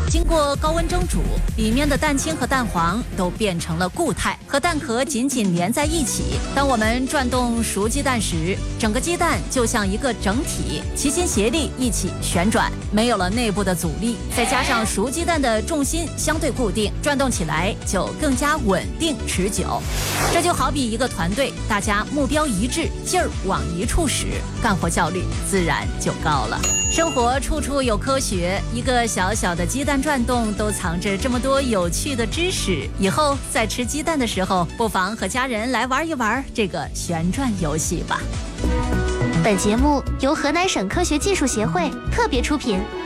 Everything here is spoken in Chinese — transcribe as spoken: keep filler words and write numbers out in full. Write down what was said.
经过高温蒸煮，里面的蛋清和蛋黄都变成了固态，和蛋壳紧紧连在一起。当我们转动熟鸡蛋时，整个鸡蛋就像一个整体，齐心协力一起旋转，没有了内部的阻力。再加上熟鸡蛋的重心相对固定，转动起来就更加稳定持久。这就好比一个团队，大家目标一致，劲儿往一处使，干活效率自然就高了。生活处处有科学，一个小小的鸡蛋转动都藏着这么多有趣的知识。以后在吃鸡蛋的时候，不妨和家人来玩一玩这个旋转游戏吧。 本节目由河南省科学技术协会特别出品。